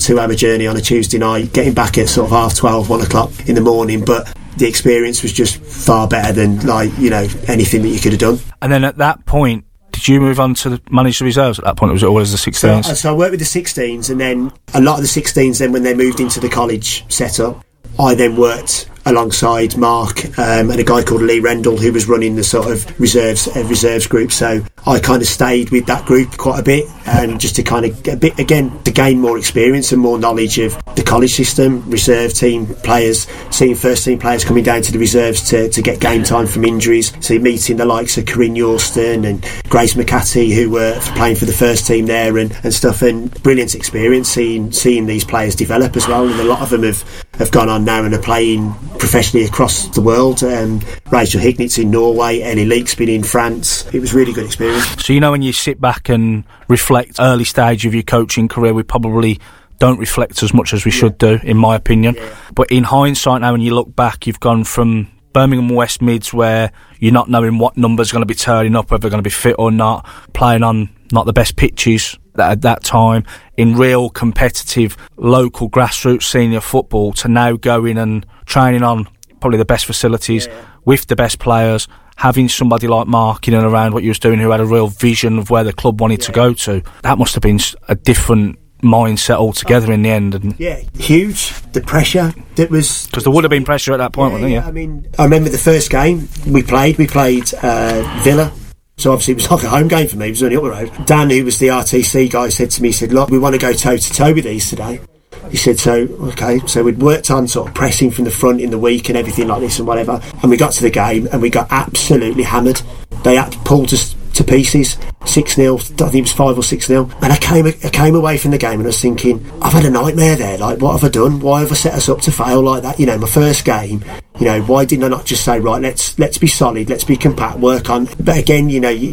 2-hour journey on a Tuesday night, getting back at sort of 12:30, 1 o'clock in the morning, but the experience was just far better than, anything that you could have done. And then at that point, did you move on to manage the reserves at that point, or was it always the 16s? So I worked with the 16s, and then a lot of the 16s, then when they moved into the college setup, I then worked alongside Mark and a guy called Lee Rendell, who was running the sort of reserves group. So I kind of stayed with that group quite a bit, just to kind of to gain more experience and more knowledge of the college system, reserve team players, seeing first team players coming down to the reserves to get game time from injuries. So meeting the likes of Corinne Yorston and Grace McCarthy, who were playing for the first team there and stuff, and brilliant experience seeing these players develop as well. And a lot of them have gone on now and are playing professionally across the world. Rachel Hignitz in Norway, Ellie Leake's been in France. It was a really good experience. So when you sit back and reflect early stage of your coaching career, we probably don't reflect as much as we should do, in my opinion. Yeah. But in hindsight now, when you look back, you've gone from Birmingham West Mids, where you're not knowing what numbers are going to be turning up, whether they're going to be fit or not, playing on not the best pitches at that time, in real competitive local grassroots senior football, to now going and training on probably the best facilities with the best players, having somebody like Mark in and around what you was doing, who had a real vision of where the club wanted to go to. That must have been a different mindset altogether in the end. And huge. The pressure that was... Because there would have been pressure at that point, wasn't there? I mean, I remember the first game we played Villa. So obviously it was like a home game for me. It was only up the road. Dan, who was the RTC guy, said to me, he said, look, we want to go toe-to-toe with these today. He said, so we'd worked on sort of pressing from the front in the week and everything like this and whatever, and we got to the game and we got absolutely hammered. They had pulled us to pieces, 6-0, I think it was 5 or 6-0, and I came away from the game and I was thinking, I've had a nightmare there. Like, what have I done? Why have I set us up to fail like that? My first game, why didn't I not just say, right, let's be solid, let's be compact, work on. But again,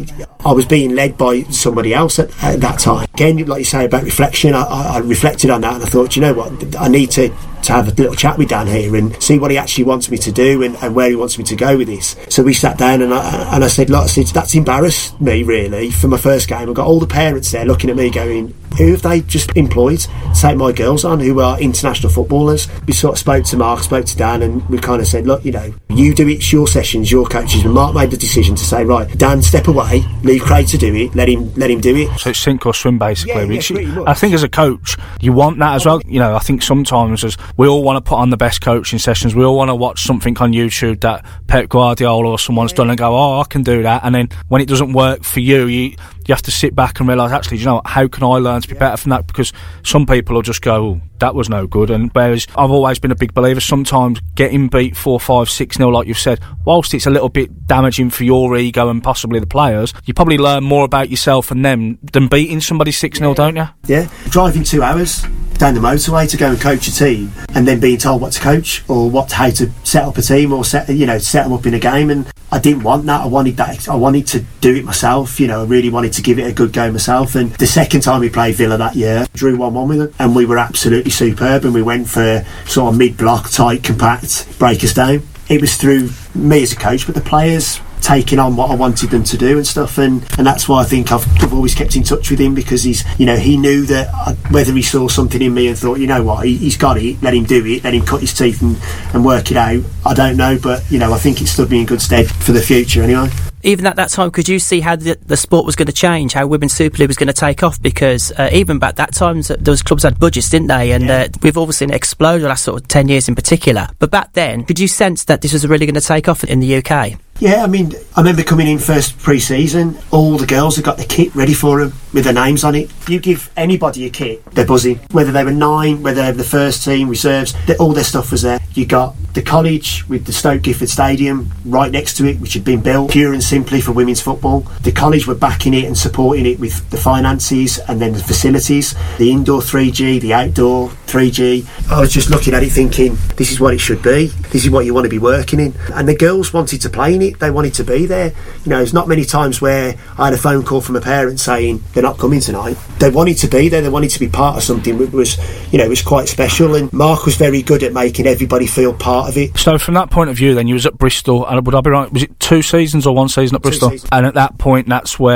I was being led by somebody else at that time. Again, like you say about reflection, I reflected on that and I thought, what, I need to have a little chat with Dan here and see what he actually wants me to do and where he wants me to go with this. So we sat down and I said, that's embarrassed me really for my first game. I've got all the parents there looking at me going, who have they just employed to take my girls on, who are international footballers? We sort of spoke to Mark, spoke to Dan, and we kind of said, look, you do it, it's your sessions, your coaches. And Mark made the decision to say, right, Dan, step away, leave Craig to do it, let him do it. So it's sink or swim, basically. Yeah, I think as a coach, you want that as well. I think sometimes as we all want to put on the best coaching sessions, we all want to watch something on YouTube that Pep Guardiola or someone's done and go, oh, I can do that. And then when it doesn't work for you, you have to sit back and realise, actually, how can I learn to be better from that? Because some people will just go, oh, that was no good. And whereas I've always been a big believer, sometimes getting beat 4, 5, 6-0, like you've said, whilst it's a little bit damaging for your ego and possibly the players, you probably learn more about yourself and them than beating somebody 6-0, don't you? Yeah. Driving 2 hours down the motorway to go and coach a team and then being told what to coach or how to set up a team or set them up in a game, and I didn't want that. I wanted to do it myself. I really wanted to give it a good go myself. And the second time we played Villa that year, drew 1-1 with them, and we were absolutely superb, and we went for sort of mid-block, tight, compact, break us down. It was through me as a coach, but the players taking on what I wanted them to do and stuff, and that's why I think I've always kept in touch with him, because he knew that whether he saw something in me and thought, what, he's got it, let him do it, let him cut his teeth and work it out, I don't know, but I think it stood me in good stead for the future anyway. Even at that time, could you see how the sport was going to change, how Women's Super League was going to take off? Because even back that time, those clubs had budgets, didn't they? And we've all seen it explode the last sort of 10 years in particular. But back then, could you sense that this was really going to take off in the UK? Yeah, I mean, I remember coming in first pre-season, all the girls had got the kit ready for them with their names on it. You give anybody a kit, they're buzzing. Whether they were 9, whether they were the first team, reserves, all their stuff was there. You got the college with the Stoke Gifford Stadium right next to it, which had been built pure and simply for women's football. The college were backing it and supporting it with the finances and then the facilities, the indoor 3G, the outdoor 3G. I was just looking at it thinking, this is what it should be. This is what you want to be working in. And the girls wanted to play in it. They wanted to be there. There's not many times where I had a phone call from a parent saying they're not coming tonight. They wanted to be there. They wanted to be part of something that was, it was quite special. And Mark was very good at making everybody feel part of it. So from that point of view, then you was at Bristol, and would I be right? Was it 2 seasons or 1 season at Bristol? 2 seasons. And at that point, that's where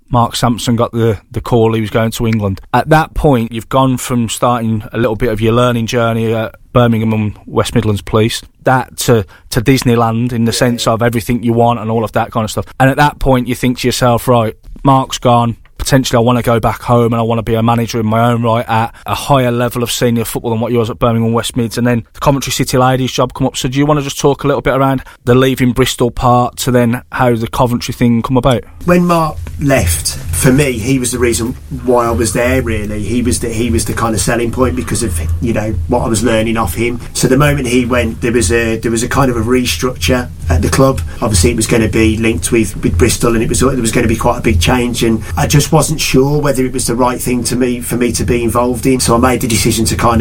Mark Sampson got the call he was going to England. At that point, you've gone from starting a little bit of your learning journey at Birmingham and West Midlands Police, that to Disneyland, in the sense of everything you want and all of that kind of stuff. And at that point, you think to yourself, right, Mark's gone. Potentially I want to go back home and I want to be a manager in my own right at a higher level of senior football than what you was at Birmingham and West Mids, and then the Coventry City Ladies job come up. So do you want to just talk a little bit around the leaving Bristol part to then how the Coventry thing come about? When Mark left, for me, he was the reason why I was there, really. He was the kind of selling point because of, you know, what I was learning off him. So the moment he went, there was a kind of a restructure at the club. Obviously it was going to be linked with Bristol, and there was going to be quite a big change, and I just wasn't sure whether it was the right thing for me to be involved in. So I made the decision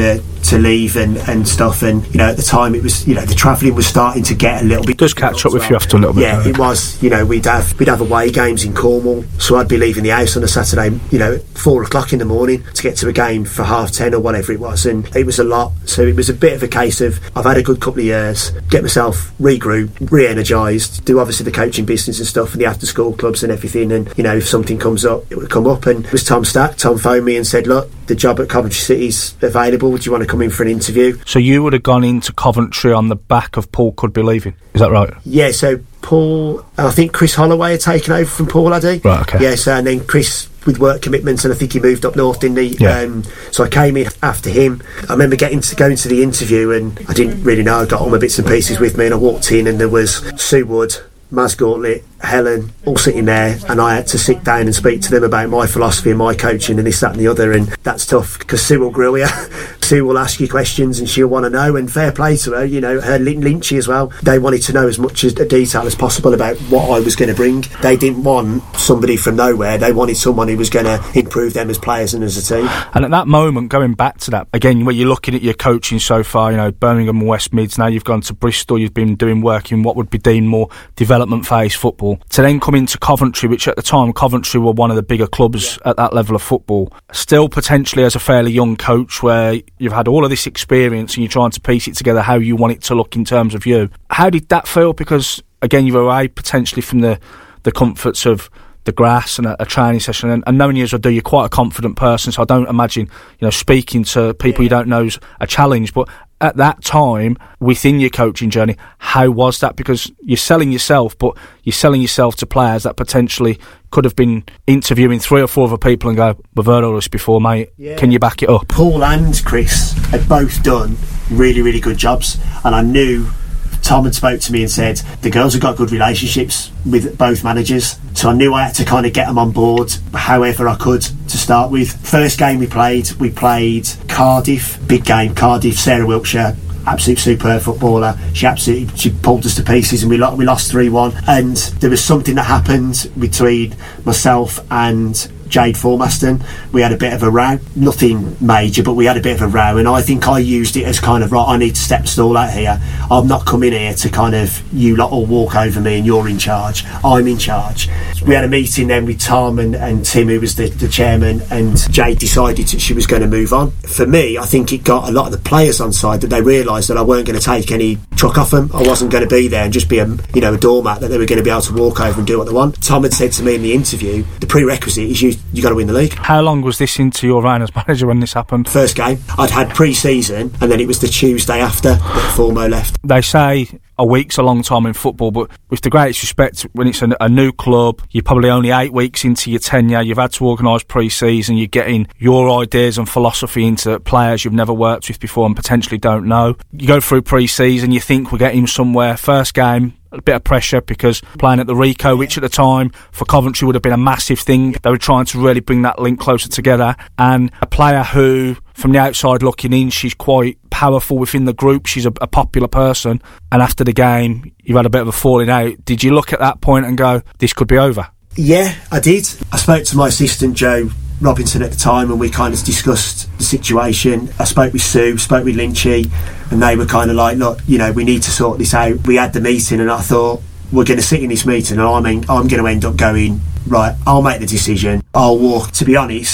to leave and stuff. And, you know, at the time it was, you know, the travelling was starting to get a little bit. It does catch up with you after a little bit. Yeah, it was. You know, we'd have away games in Cornwall, so I'd be leaving the house on a Saturday, you know, at 4 o'clock in the morning to get to a game for 10:30 or whatever it was, and it was a lot. So it was a bit of a case of, I've had a good couple of years, get myself regrouped, re-energised, do obviously the coaching business and stuff and the after school clubs and everything, and, you know, if something comes up, it would come up. And it was Tom Stack. Tom phoned me and said, look, the job at Coventry City's available, do you want to come in for an interview? So you would have gone into Coventry on the back of Paul could be leaving, is that right? Yeah, so Paul, I think Chris Holloway had taken over from Paul, had he? Right, okay. Yeah, so, and then Chris with work commitments, and I think he moved up north, didn't he? Yeah. So I came in after him. I remember going to the interview, and I didn't really know. I got all my bits and pieces with me, and I walked in, and there was Sue Wood, Maz Gauntlett, Helen, all sitting there, and I had to sit down and speak to them about my philosophy and my coaching and this, that and the other. And that's tough because Sue will grill you. Sue will ask you questions and she'll want to know, and fair play to her, you know, her Lynchy as well. They wanted to know as much detail as possible about what I was going to bring. They didn't want somebody from nowhere. They wanted someone who was going to improve them as players and as a team. And at that moment, going back to that, again, where you're looking at your coaching so far, you know, Birmingham and West Mids, now you've gone to Bristol, you've been doing work in what would be deemed more development phase football, to then come into Coventry, which at the time Coventry were one of the bigger clubs at that level of football, still potentially as a fairly young coach, where you've had all of this experience and you're trying to piece it together how you want it to look in terms of you. How did that feel? Because again, you were away potentially from the comforts of the grass and a training session, and knowing you as I do, you're quite a confident person, so I don't imagine, you know, speaking to people you don't know is a challenge. But at that time, within your coaching journey, how was that? Because you're selling yourself, but you're selling yourself to players that potentially could have been interviewing 3 or 4 other people and go, we've heard all this before, mate, can you back it up? Paul and Chris had both done really, really good jobs, and I knew Tom had spoke to me and said the girls have got good relationships with both managers, so I knew I had to kind of get them on board however I could to start with. First game we played Cardiff, big game, Cardiff, Sarah Wiltshire, absolute superb footballer. She pulled us to pieces, and we lost 3-1. And there was something that happened between myself and Jade Formaston. We had a bit of a row, nothing major, but we had a bit of a row, and I think I used it as kind of, right, I need to step the stall out here. I'm not coming here to kind of, you lot all walk over me and you're in charge. I'm in charge. We had a meeting then with Tom and Tim, who was the chairman, and Jade decided that she was going to move on. For me, I think it got a lot of the players on side, that they realised that I weren't going to take any truck off them. I wasn't going to be there and just be a doormat, that they were going to be able to walk over and do what they want. Tom had said to me in the interview, the prerequisite is you got to win the league. How long was this into your reign as manager when this happened? First game. I'd had pre-season, and then it was the Tuesday after that Formo left. They say a week's a long time in football, but with the greatest respect, when it's a new club, you're probably only 8 weeks into your tenure, you've had to organise pre-season, you're getting your ideas and philosophy into players you've never worked with before and potentially don't know. You go through pre-season, you think we're getting somewhere. First game, a bit of pressure because playing at the Rico, which at the time for Coventry would have been a massive thing. They were trying to really bring that link closer together, and a player who, from the outside looking in, she's quite powerful within the group, she's a popular person, and after the game you've had a bit of a falling out. Did you look at that point and go, this could be over? Yeah, I did. I spoke to my assistant Joe Robinson at the time, and we kind of discussed the situation. I spoke with Sue, spoke with Lynchy, and they were kind of like, look, you know, we need to sort this out. We had the meeting, and I thought, we're going to sit in this meeting, and I'm going to end up going, right, I'll make the decision, I'll walk. To be honest,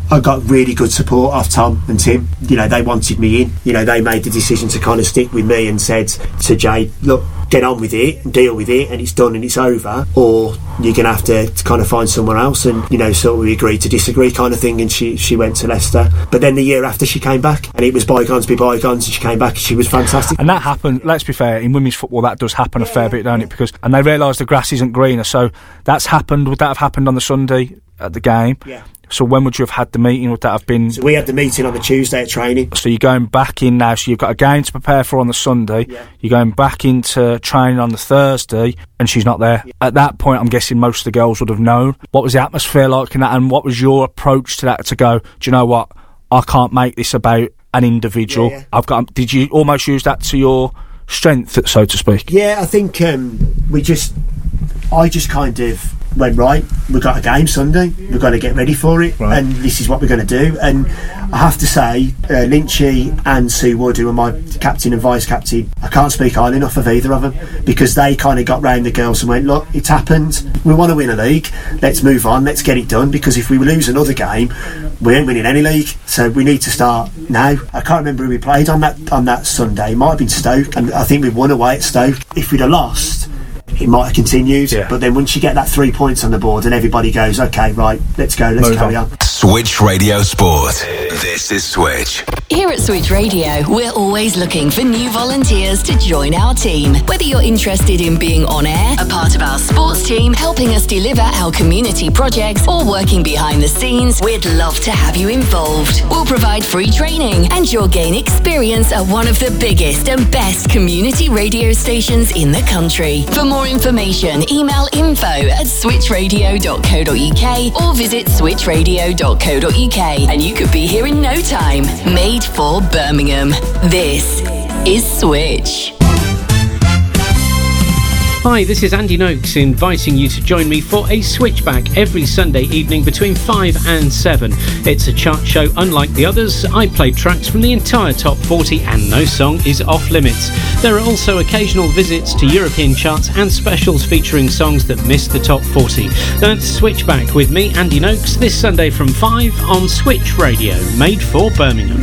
I got really good support off Tom and Tim. You know, they wanted me in. You know, they made the decision to kind of stick with me and said to Jade, look, get on with it and deal with it, and it's done and it's over, or you're going to have to kind of find somewhere else. And, you know, so we agreed to disagree kind of thing, and she went to Leicester. But then the year after she came back, and it was bygones be bygones, and she came back and she was fantastic. And that happened, let's be fair, in women's football that does happen a fair bit, don't it? And they realise the grass isn't greener, so that's happened. Would that have happened on the Sunday at the game? Yeah. So when would you have had the meeting? Would that have been... So we had the meeting on the Tuesday at training. So you're going back in now, so you've got a game to prepare for on the Sunday. Yeah. You're going back into training on the Thursday, and she's not there. Yeah. At that point, I'm guessing most of the girls would have known. What was the atmosphere like in that, and what was your approach to that, to go, do you know what, I can't make this about an individual. Yeah. Did you almost use that to your strength, so to speak? Yeah, I think I just kind of went, right, we've got a game Sunday, we've got to get ready for it, right, and this is what we're going to do. And I have to say, Lynchy and Sue Wood, who are my captain and vice captain, I can't speak highly enough of either of them, because they kind of got round the girls and went, look, it's happened, we want to win a league, let's move on, let's get it done, because if we lose another game, we ain't winning any league, so we need to start now. I can't remember who we played on that Sunday. It might have been Stoke, and I think we won away at Stoke. If we'd have lost, it might have continued, but then once you get that 3 points on the board and everybody goes, okay, right, let's go, let's carry on. Switch Radio Sport. This is Switch. Here at Switch Radio, we're always looking for new volunteers to join our team. Whether you're interested in being on air, a part of our sports team, helping us deliver our community projects, or working behind the scenes, we'd love to have you involved. We'll provide free training, and you'll gain experience at one of the biggest and best community radio stations in the country. For more information, email info@switchradio.co.uk or visit switchradio.co.uk, and you could be here in no time. Made for Birmingham. This is Switch. Hi, this is Andy Noakes inviting you to join me for a switchback every Sunday evening between 5 and 7. It's a chart show unlike the others. I play tracks from the entire top 40 and no song is off limits. There are also occasional visits to European charts and specials featuring songs that missed the top 40. That's Switchback with me, Andy Noakes, this Sunday from 5 on Switch Radio, made for Birmingham.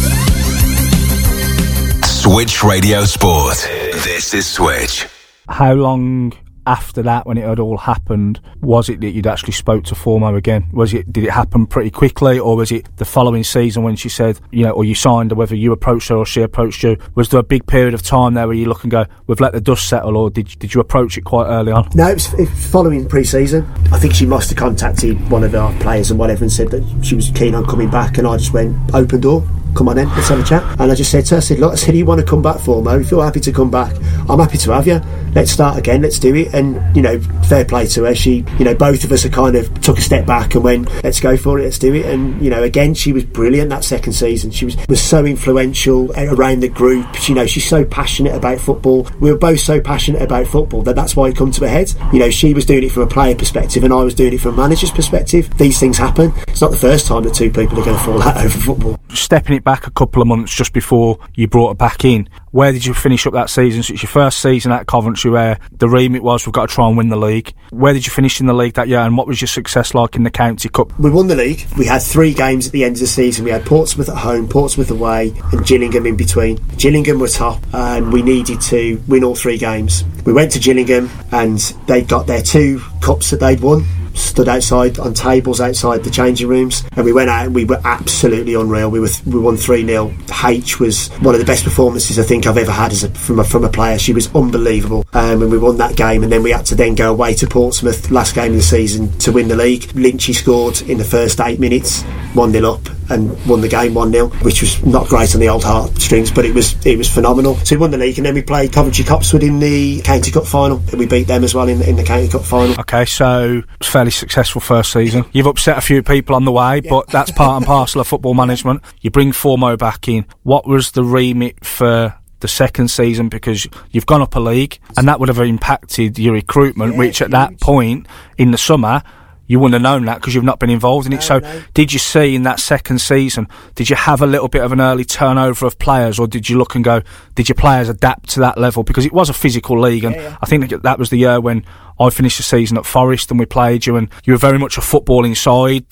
Switch Radio Sport. This is Switch. How long after that, when it had all happened, was it that you'd actually spoke to Formo again? Did it happen pretty quickly, or was it the following season when she said, or you signed, or whether you approached her or she approached you? Was there a big period of time there where you look and go, we've let the dust settle, or did you approach it quite early on? No, it was following pre-season. I think she must have contacted one of our players and whatever and said that she was keen on coming back, and I just went, open door, come on then, let's have a chat. And I just said to her, look, you want to come back, Formo? If you're happy to come back, I'm happy to have you. Let's start again, let's do it. And, fair play to her. She, both of us kind of took a step back and went, let's go for it, let's do it. And, again, she was brilliant that second season. She was so influential around the group. She's so passionate about football. We were both so passionate about football that's why it come to a head. She was doing it from a player perspective and I was doing it from a manager's perspective. These things happen. It's not the first time that two people are going to fall out over football. Stepping it back a couple of months just before you brought her back in, where did you finish up that season? So it's your first season at Coventry where the remit was, we've got to try and win the league. Where did you finish in the league that year, and what was your success like in the County Cup? We won the league. We had 3 games at the end of the season. We had Portsmouth at home, Portsmouth away, and Gillingham in between. Gillingham were top, and we needed to win all 3 games. We went to Gillingham, and they'd got their 2 cups that they'd won, stood outside on tables outside the changing rooms, and we went out and we were absolutely unreal. We won 3-0. H was one of the best performances I think I've ever had from a player. She was unbelievable, and we won that game. And then we had to then go away to Portsmouth, last game of the season, to win the league. Lynchy scored in the first 8 minutes, 1-0 up, and won the game 1-0, which was not great on the old heartstrings, but it was phenomenal. So we won the league, and then we played Coventry Copswood in the County Cup final, and we beat them as well in the County Cup final. Okay, so it's fairly successful first season. You've upset a few people on the way, but that's part and parcel of football management. You bring Formo back in. What was the remit for the second season, because you've gone up a league and that would have impacted your recruitment, which at that point in the summer you wouldn't have known that because you've not been involved in it. Did you see in that second season, did you have a little bit of an early turnover of players, or did you look and go, did your players adapt to that level? Because it was a physical league, and I think that was the year when I finished the season at Forest and we played you, and you were very much a footballing side that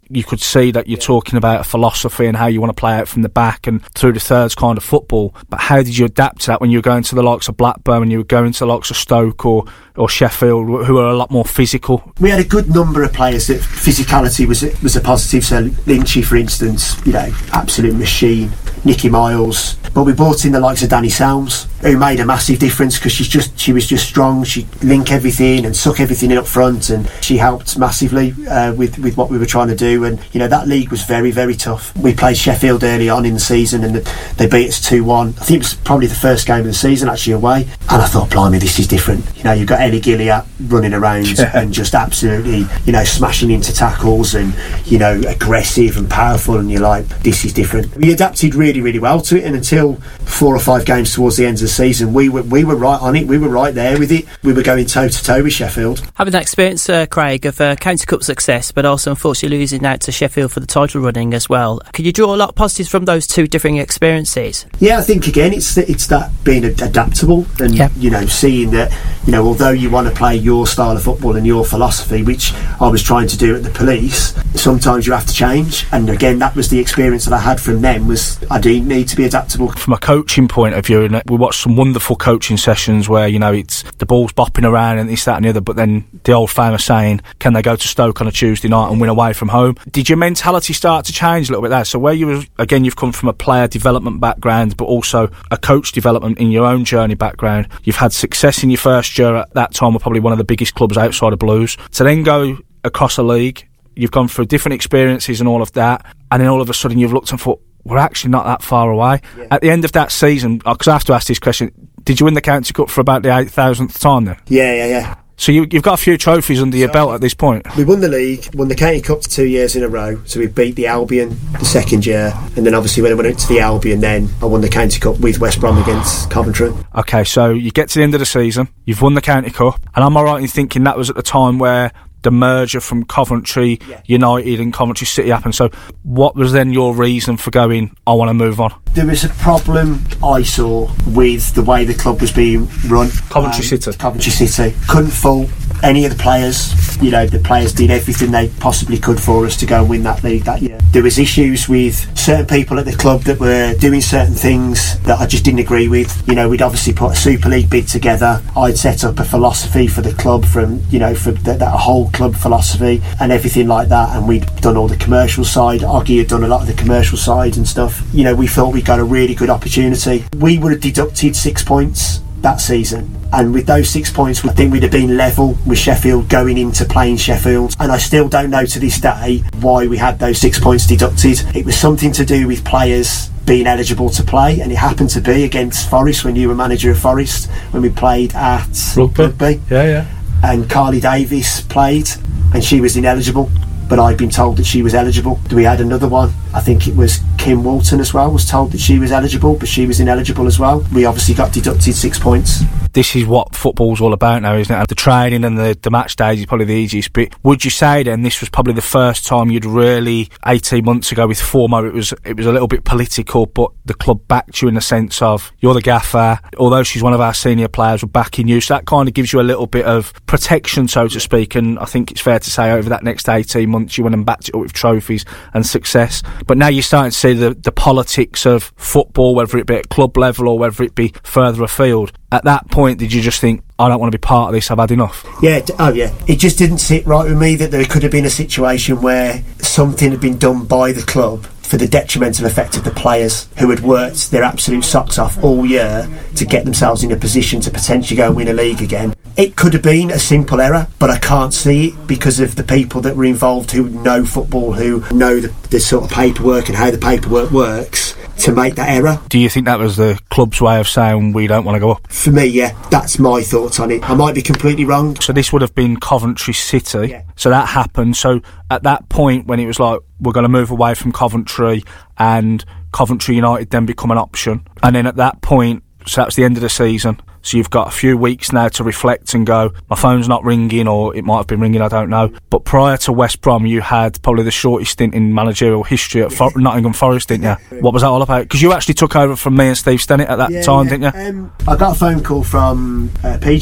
you could see that you're talking about a philosophy and how you want to play out from the back and through the thirds kind of football. But how did you adapt to that when you were going to the likes of Blackburn and you were going to the likes of Stoke or Sheffield, who are a lot more physical? We had a good number of players that physicality was a positive. So Lynchy, for instance, absolute machine. Nicky Miles, but we brought in the likes of Danny Selms, who made a massive difference because she was just strong. She'd link everything and suck everything in up front, and she helped massively with what we were trying to do. And that league was very, very tough. We played Sheffield early on in the season, and they beat us 2-1. I think it was probably the first game of the season actually away, and I thought, blimey, this is different. You've got Ellie Gilliatt running around and just absolutely smashing into tackles and aggressive and powerful, and you're like, this is different. We adapted really, really well to it, and until 4 or 5 games towards the end of the season, we were right on it. We were right there with it. We were going toe to toe with Sheffield. Having that experience, Craig, of County Cup success, but also unfortunately losing out to Sheffield for the title running as well, could you draw a lot of positives from those two differing experiences? Yeah, I think again it's that being adaptable and seeing that although you want to play your style of football and your philosophy, which I was trying to do at the Police, sometimes you have to change. And again, that was the experience that I had from them, was I do need to be adaptable. From a coaching point of view, and we watched some wonderful coaching sessions where it's the ball's bopping around and this, that and the other, but then the old famous saying, can they go to Stoke on a Tuesday night and win away from home? Did your mentality start to change a little bit there? So where you've come from a player development background, but also a coach development in your own journey background. You've had success in your first year at that time, we're probably one of the biggest clubs outside of Blues. To then go across a league, you've gone through different experiences and all of that, and then all of a sudden you've looked and thought, we're actually not that far away. Yeah. At the end of that season, because I have to ask this question, did you win the County Cup for about the 8,000th time then? Yeah. So you've got a few trophies under your belt at this point. We won the league, won the County Cup 2 years in a row, so we beat the Albion the second year, and then obviously when I went to the Albion, then I won the County Cup with West Brom against Coventry. Okay, so you get to the end of the season, you've won the County Cup, and am I right in thinking that was at the time where the merger from Coventry United and Coventry City happened? So what was then your reason for going, I want to move on? There was a problem I saw with the way the club was being run. Coventry City couldn't fault any of the players. The players did everything they possibly could for us to go and win that league that year. There was issues with certain people at the club that were doing certain things that I just didn't agree with. We'd obviously put a Super League bid together. I'd set up a philosophy for the club from for that whole club philosophy and everything like that, and we'd done all the commercial side. Oggy had done a lot of the commercial side and stuff. We thought we got a really good opportunity. We would have deducted 6 points that season, and with those 6 points I think we'd have been level with Sheffield going into playing Sheffield, and I still don't know to this day why we had those 6 points deducted. It was something to do with players being eligible to play, and it happened to be against Forest when you were manager of Forest, when we played at Rugby. Yeah. And Carly Davis played and she was ineligible, but I'd been told that she was eligible. We had another one, I think it was Kim Walton as well, was told that she was eligible, but she was ineligible as well. We obviously got deducted 6 points. This is what football's all about now, isn't it? The training and the match days is probably the easiest bit. Would you say then this was probably the first time you'd really, 18 months ago with Formo, it was a little bit political, but the club backed you in the sense of, you're the gaffer, although she's one of our senior players, we're backing you, so that kind of gives you a little bit of protection, so to speak, and I think it's fair to say over that next 18 months you went and backed it up with trophies and success. But now you're starting to see the politics of football, whether it be at club level or whether it be further afield. At that point, did you just think, I don't want to be part of this, I've had enough? Yeah. It just didn't sit right with me that there could have been a situation where something had been done by the club for the detrimental effect of the players who had worked their absolute socks off all year to get themselves in a position to potentially go and win a league again. It could have been a simple error, but I can't see it because of the people that were involved who know football, who know the sort of paperwork and how the paperwork works to make that error. Do you think that was the club's way of saying we don't want to go up? For me, yeah, that's my thoughts on it. I might be completely wrong. So this would have been Coventry City. Yeah. So that happened. So at that point when it was like, we're going to move away from Coventry and Coventry United then become an option. And then at that point, so that's the end of the season. So you've got a few weeks now to reflect and go, my phone's not ringing, or it might have been ringing, I don't know. But prior to West Brom, you had probably the shortest stint in managerial history at Nottingham Forest, didn't you? What was that all about? Because you actually took over from me and Steve Stennett at that time, didn't you? I got a phone call from PJ,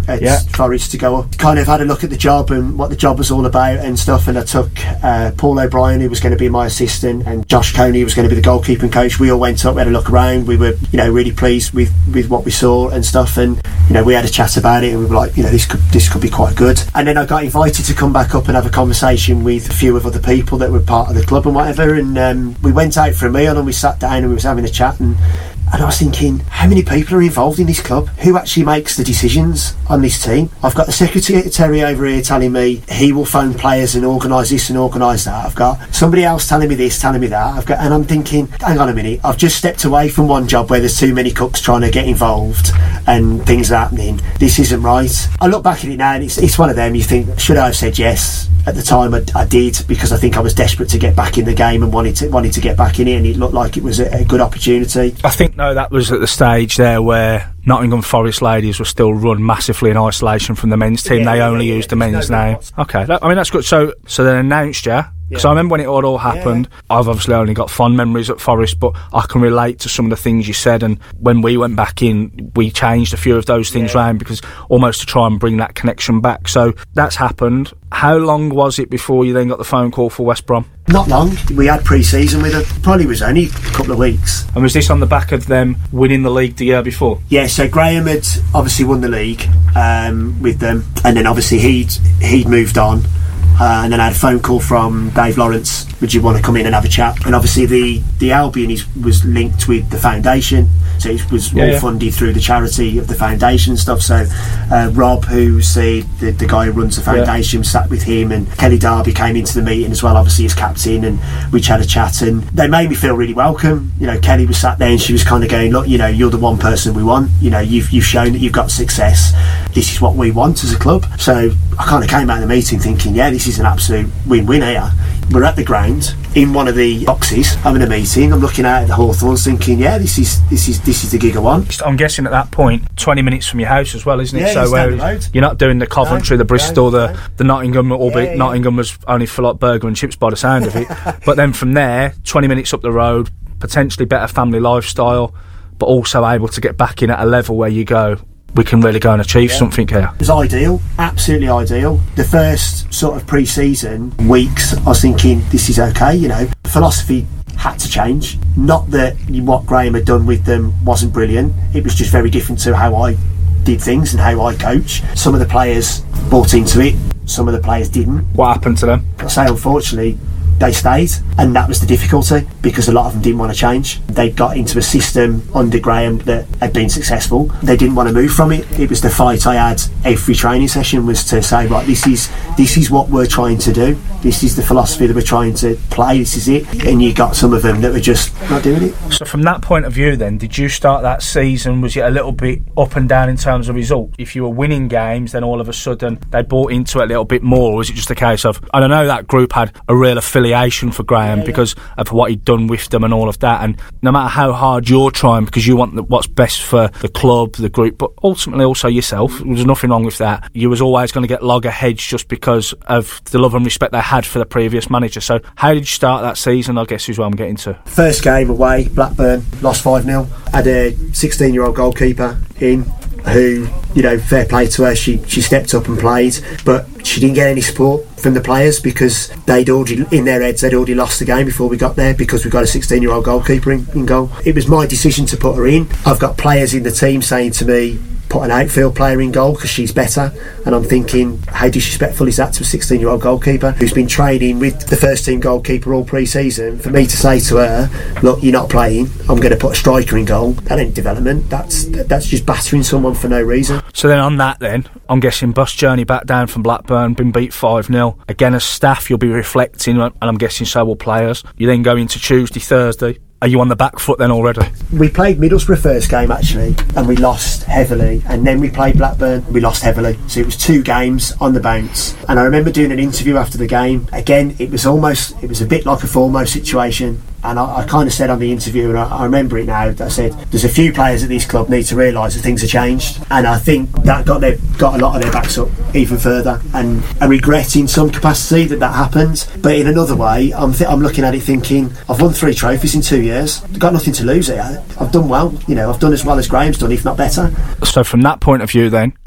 at Forest to go up. Kind of had a look at the job and what the job was all about and stuff, and I took Paul O'Brien, who was going to be my assistant, and Josh Coney, who was going to be the goalkeeping coach. We all went up, we had a look around, we were, you know, really pleased with what we saw and stuff, and, you know, we had a chat about it and we were like, you know, this could be quite good. And then I got invited to come back up and have a conversation with a few of other people that were part of the club and whatever, and we went out for a meal and we sat down and we was having a chat, and I was thinking, how many people are involved in this club? Who actually makes the decisions on this team? I've got the secretary over here telling me he will phone players and organise this and organise that. I've got somebody else telling me this, telling me that. And I'm thinking, hang on a minute, I've just stepped away from one job where there's too many cooks trying to get involved and things are happening. This isn't right. I look back at it now and it's one of them, you think, should I have said yes? At the time I did, because I think I was desperate to get back in the game and wanted to get back in it, and it looked like it was a good opportunity. I think, no, that was at the stage there where Nottingham Forest ladies were still run massively in isolation from the men's team. They only used the men's name. Okay, that's good. So they announced you. Because I remember when it all happened, I've obviously only got fond memories at Forest, but I can relate to some of the things you said, and when we went back in, we changed a few of those things around, because almost to try and bring that connection back. So that's happened. How long was it before you then got the phone call for West Brom? Not long. We had pre-season with it. Probably was only a couple of weeks. And was this on the back of them winning the league the year before? Yeah, so Graham had obviously won the league with them, and then obviously he'd moved on. And then I had a phone call from Dave Lawrence, would you want to come in and have a chat? And obviously the Albion was linked with the foundation, so it was all funded through the charity of the foundation and stuff. So Rob, who's the guy who runs the foundation, sat with him, and Kelly Darby came into the meeting as well, obviously as captain, and we had a chat, and they made me feel really welcome. You know, Kelly was sat there and she was kind of going, look, you know, you're the one person we want, you know, you've shown that you've got success, this is what we want as a club. So I kind of came out of the meeting thinking, yeah, this is an absolute win-win here. We're at the ground in one of the boxes having a meeting. I'm looking out at the Hawthorns thinking, yeah, this is the gig I want. I'm guessing at that point 20 minutes from your house as well, isn't it? Yeah, so you're not doing the Coventry, the Bristol, the Nottingham, albeit Nottingham was only for like burger and chips by the sound of it. But then from there, 20 minutes up the road, potentially better family lifestyle, but also able to get back in at a level where you go, we can really go and achieve something here. It was ideal, absolutely ideal. The first sort of pre-season weeks, I was thinking, this is okay, you know. Philosophy had to change. Not that what Graham had done with them wasn't brilliant, it was just very different to how I did things and how I coach. Some of the players bought into it, some of the players didn't. What happened to them? I say, unfortunately, they stayed, and that was the difficulty, because a lot of them didn't want to change. They got into a system under Graham that had been successful. They didn't want to move from it. It was the fight I had every training session, was to say, right, this is what we're trying to do, this is the philosophy that we're trying to play, this is it. And you got some of them that were just not doing it. So from that point of view then, did you start that season, was it a little bit up and down in terms of result? If you were winning games, then all of a sudden they bought into it a little bit more, or was it just a case of, I don't know, that group had a real affiliation for Graham because of what he'd done with them and all of that, and no matter how hard you're trying, because you want what's best for the club, the group, but ultimately also yourself, there's nothing wrong with that, you was always going to get loggerheads just because of the love and respect they had for the previous manager. So how did you start that season, I guess is what I'm getting to. First game away, Blackburn, lost 5-0, had a 16-year-old goalkeeper in, who, you know, fair play to her, she stepped up and played, but she didn't get any support from the players, because they'd already, in their heads, they'd already lost the game before we got there, because we've got a 16-year-old goalkeeper in goal. It was my decision to put her in. I've got players in the team saying to me, put an outfield player in goal because she's better, and I'm thinking, how disrespectful is that to a 16-year-old goalkeeper who's been training with the first team goalkeeper all pre-season? For me to say to her, look, you're not playing, I'm going to put a striker in goal, that ain't development, that's just battering someone for no reason. So then on that then, I'm guessing bus journey back down from Blackburn, been beat 5-0, again as staff you'll be reflecting, and I'm guessing so will players. You then go into Tuesday, Thursday. Are you on the back foot then already? We played Middlesbrough first game actually, and we lost heavily, and then we played Blackburn, we lost heavily. So it was 2 games on the bounce, and I remember doing an interview after the game. Again, it was a bit like a Formo situation, and I kind of said on the interview, and I remember it now, I said there's a few players at this club need to realise that things have changed, and I think that got a lot of their backs up even further, and I regret in some capacity that happened, but in another way I'm looking at it thinking, I've won 3 trophies in 2 years, I've got nothing to lose here, I've done well, you know, I've done as well as Graham's done, if not better. So from that point of view then,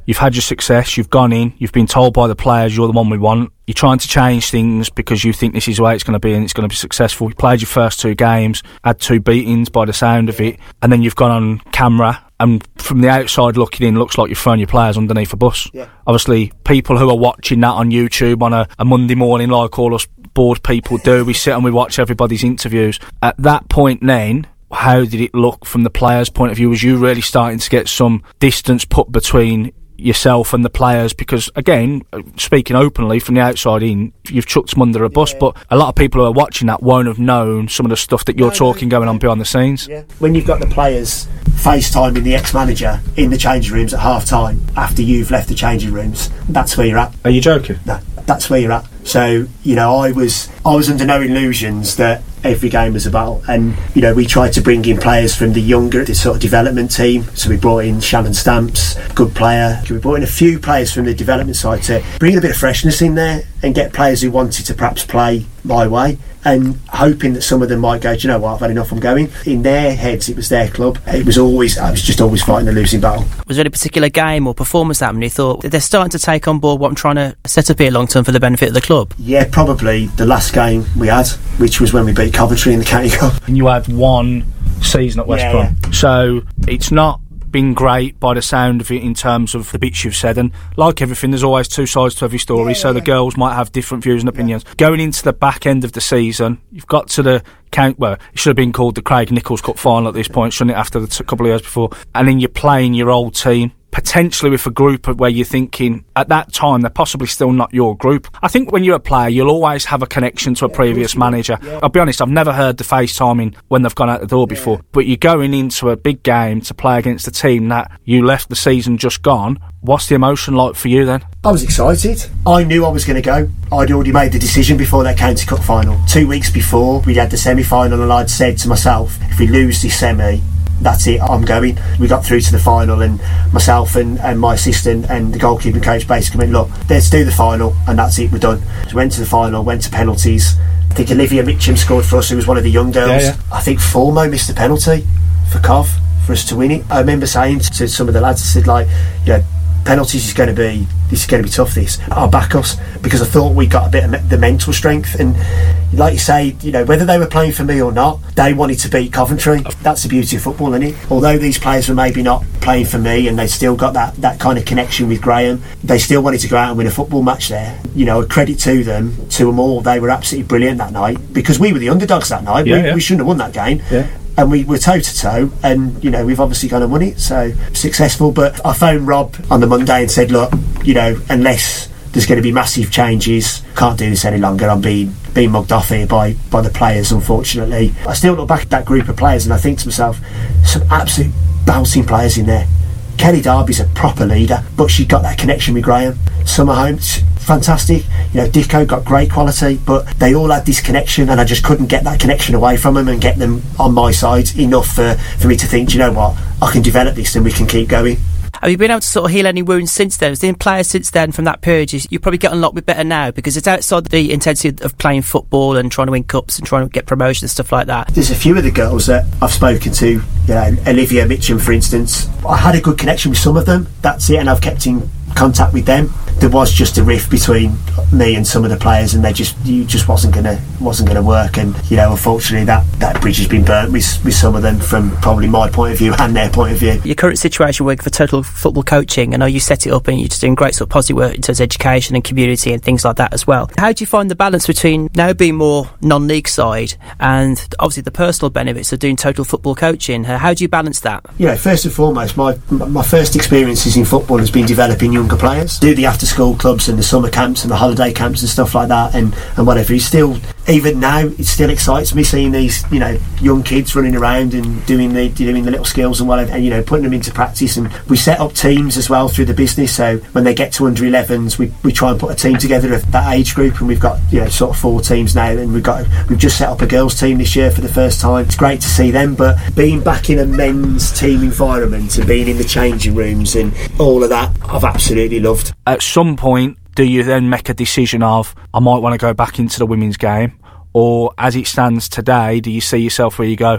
You've had your success, you've gone in, you've been told by the players you're the one we want. You're trying to change things because you think this is the way it's going to be and it's going to be successful. You played your first 2 games, had 2 beatings by the sound of it, and then you've gone on camera, and from the outside looking in, looks like you've thrown your players underneath a bus. Yeah. Obviously, people who are watching that on YouTube on a Monday morning, like all us bored people do, we sit and we watch everybody's interviews. At that point then, how did it look from the players' point of view? Was you really starting to get some distance put between yourself and the players? Because again, speaking openly from the outside in, you've chucked them under a bus, but a lot of people who are watching that won't have known some of the stuff that you're talking going on behind the scenes. When you've got the players FaceTiming the ex-manager in the changing rooms at half time after you've left the changing rooms, that's where you're at. Are you joking? No, that's where you're at. So, you know, I was under no illusions that every game was a battle, and you know, we tried to bring in players from the younger, the sort of development team. So we brought in Shannon Stamps, good player. We brought in a few players from the development side to bring a bit of freshness in there and get players who wanted to perhaps play my way, and hoping that some of them might go, do you know what, I've had enough, I'm going. In their heads, it was their club. I was just always fighting a losing battle. Was there any particular game or performance that when you thought they're starting to take on board what I'm trying to set up here long term for the benefit of the club? Yeah, probably the last game we had, which was when we beat Coventry in the County Cup. And you had 1 season at West Brom. Yeah. So it's not been great by the sound of it in terms of the bits you've said, and like everything, there's always 2 sides to every story, the girls might have different views and opinions. Going into the back end of the season, you've got to the it should have been called the Craig Nicholls Cup final at this point, shouldn't it, after the couple of years before, and then you're playing your old team, potentially with a group where you're thinking at that time they're possibly still not your group. I think when you're a player, you'll always have a connection to a previous manager. I'll be honest, I've never heard the FaceTiming when they've gone out the door before, but you're going into a big game to play against a team that you left the season just gone. What's the emotion like for you then? I was excited. I knew I was going to go. I'd already made the decision before that County Cup final. 2 weeks before, we'd had the semi-final, and I'd said to myself, if we lose this semi, that's it, I'm going. We got through to the final, and myself and my assistant and the goalkeeping coach basically went, look, let's do the final, and that's it, we're done. So we went to the final, went to penalties. I think Olivia Mitchum scored for us, who was one of the young girls. I think Formo missed the penalty for Cov for us to win it. I remember saying to some of the lads, I said, like, you know, penalties is going to be tough, this. I'll back us, because I thought we got a bit of the mental strength, and like you say, you know, whether they were playing for me or not, they wanted to beat Coventry. That's the beauty of football, isn't it? Although these players were maybe not playing for me and they still got that kind of connection with Graham, they still wanted to go out and win a football match there. You know, a credit to them all. They were absolutely brilliant that night, because we were the underdogs that night. We shouldn't have won that game. And we were toe-to-toe, and, you know, we've obviously gone and won it, so successful. But I phoned Rob on the Monday and said, look, you know, unless there's going to be massive changes, can't do this any longer. I'm being mugged off here by the players, unfortunately. I still look back at that group of players and I think to myself, some absolute bouncing players in there. Kelly Darby's a proper leader, but she got that connection with Graham. Summer Holmes, fantastic. You know, Dicko got great quality, but they all had this connection, and I just couldn't get that connection away from them and get them on my side enough for me to think, do you know what, I can develop this and we can keep going. Have you been able to sort of heal any wounds since then? Has there been players since then from that period you've probably gotten a lot bit better now, because it's outside the intensity of playing football and trying to win cups and trying to get promotion and stuff like that? There's a few of the girls that I've spoken to, you know, Olivia Mitchum for instance. I had a good connection with some of them, that's it, and I've kept in contact with them. There was just a rift between me and some of the players, and you just wasn't gonna work, and you know, unfortunately that bridge has been burnt with some of them from probably my point of view and their point of view. Your current situation working for Total Football Coaching, I know you set it up and you're just doing great sort of positive work in terms of education and community and things like that as well. How do you find the balance between now being more non-league side and obviously the personal benefits of doing Total Football Coaching? How do you balance that? You know, first and foremost, my first experiences in football has been developing younger players. Do the after school clubs and the summer camps and the holiday camps and stuff like that, and whatever. It's still, even now, it still excites me seeing these, you know, young kids running around and doing the little skills and whatever, and you know, putting them into practice. And we set up teams as well through the business, so when they get to under 11s, we try and put a team together of that age group, and we've got, you know, sort of 4 teams now, and we've just set up a girls team this year for the first time. It's great to see them, but being back in a men's team environment and being in the changing rooms and all of that, I've absolutely loved. At some point, do you then make a decision of, I might want to go back into the women's game? Or as it stands today, do you see yourself where you go,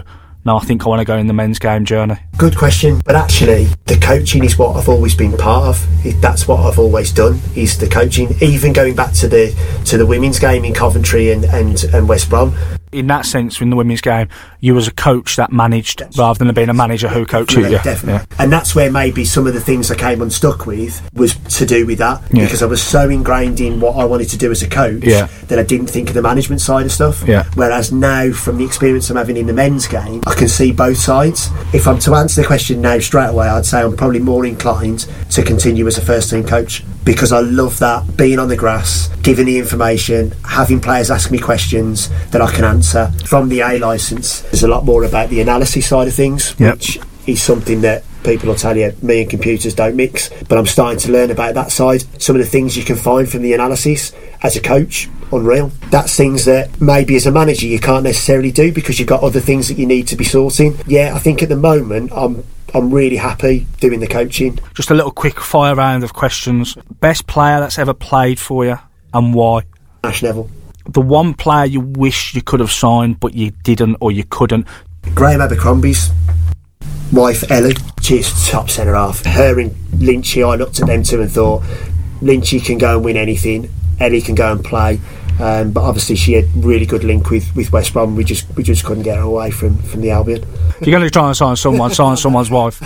no, I think I want to go in the men's game journey? Good question, but actually the coaching is what I've always been part of. That's what I've always done, is the coaching. Even going back to the women's game in Coventry and West Brom. In that sense, in the women's game, you was a coach that managed rather than being a manager who coached you. Definitely. Yeah. And that's where maybe some of the things I came unstuck with was to do with that, because I was so ingrained in what I wanted to do as a coach that I didn't think of the management side of stuff. Whereas now, from the experience I'm having in the men's game, I can see both sides. If I'm to answer the question now straight away, I'd say I'm probably more inclined to continue as a first team coach, because I love that, being on the grass, giving the information, having players ask me questions that I can answer. From the A licence, there's a lot more about the analysis side of things, which is something that people will tell you me and computers don't mix, but I'm starting to learn about that side. Some of the things you can find from the analysis as a coach, unreal. That's things that maybe as a manager you can't necessarily do because you've got other things that you need to be sorting. I think at the moment I'm really happy doing the coaching. Just a little quick fire round of questions. Best player that's ever played for you and why? Ash Neville. The one player you wish you could have signed but you didn't or you couldn't? Graham Abercrombie's wife Ellie. She's top centre half. Her and Lynchy, I looked at them two and thought Lynchy can go and win anything, Ellie can go and play. But obviously she had really good link with West Brom. We just couldn't get her away from the Albion. If you're going to try and sign someone's wife.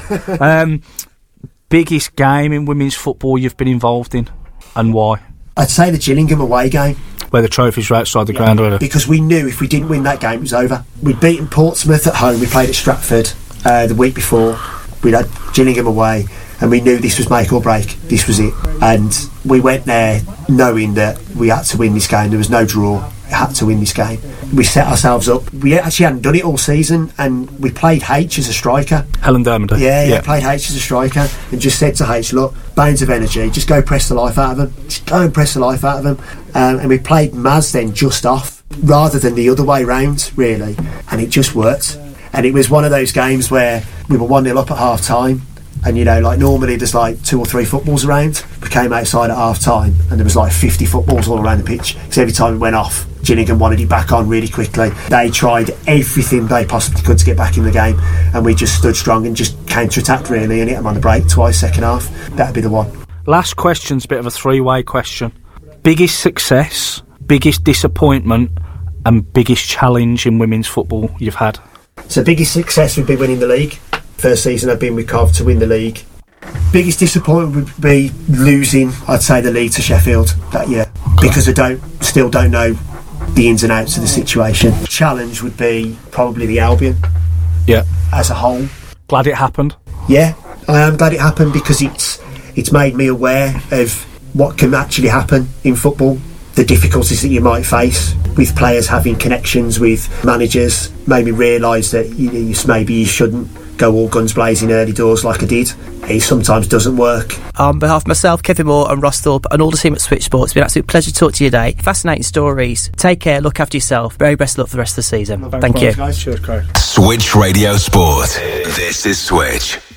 Biggest game in women's football you've been involved in and why? I'd say the Gillingham away game, where the trophies were outside the ground, really. Because we knew if we didn't win that game it was over. We'd beaten Portsmouth at home, we played at Stratford the week before, we'd had Gillingham away, and we knew this was make or break. This was it. And we went there knowing that we had to win this game. There was no draw. We had to win this game. We set ourselves up. We actually hadn't done it all season, and we played H as a striker. Helen Dermody. Yeah, played H as a striker and just said to H, look, bounds of energy, just go press the life out of them. Just go and press the life out of them. And we played Maz then just off, rather than the other way round, really. And it just worked. And it was one of those games where we were 1-0 up at half time. And like normally there's like 2 or 3 footballs around. We came outside at half time and there was like 50 footballs all around the pitch, because every time it went off Gillingham wanted it back on really quickly. They tried everything they possibly could to get back in the game, and we just stood strong and just counter-attacked really and hit them on the break twice second half. That'd be the one. Last question's a bit of a 3-way question. Biggest success, biggest disappointment and biggest challenge in women's football you've had? So biggest success would be winning the league. First season I've been with Cov to win the league. Biggest disappointment would be losing, I'd say, the league to Sheffield that year, because I still don't know the ins and outs of the situation. Challenge would be probably the Albion. As a whole. Glad it happened. Yeah, I am glad it happened, because it's made me aware of what can actually happen in football, the difficulties that you might face with players having connections with managers. Made me realise that maybe you shouldn't go all guns blazing early doors like I did. It sometimes doesn't work. On behalf of myself, Kevin Moore and Ross Thorpe and all the team at Switch Sports, it's been an absolute pleasure to talk to you today. Fascinating stories. Take care, look after yourself. Very best of luck for the rest of the season. Thank you. Guys. Cheers, Craig. Switch Radio Sport. This is Switch.